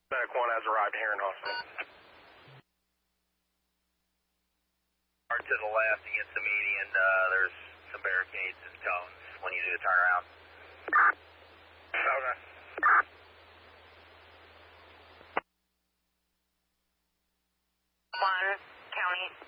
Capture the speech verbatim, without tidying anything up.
Medic one has arrived here in hospital. To the left against the median, uh, there's some barricades and cones when you do the turnaround. Okay. One, county.